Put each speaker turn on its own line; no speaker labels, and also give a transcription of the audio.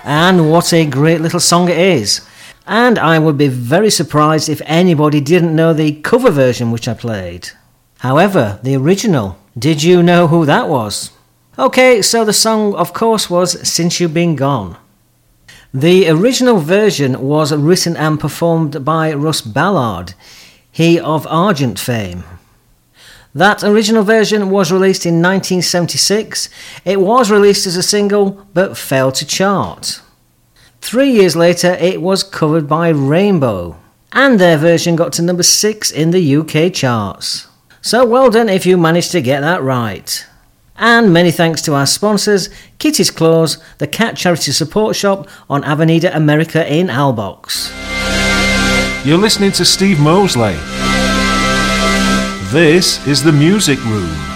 And what a great little song it is. And I would be very surprised if anybody didn't know the cover version which I played. However, the original, did you know who that was? Okay, so the song of course was Since You've Been Gone. The original version was written and performed by Russ Ballard, he of Argent fame. That original version was released in 1976. It was released as a single but failed to chart. 3 years later it was covered by Rainbow and their version got to number 6 in the UK charts. So well done if you managed to get that right. And many thanks to our sponsors, Kitty's Claws, the Cat Charity Support Shop on Avenida America in Albox.
You're listening to Steve Mosley. This is The Music Room.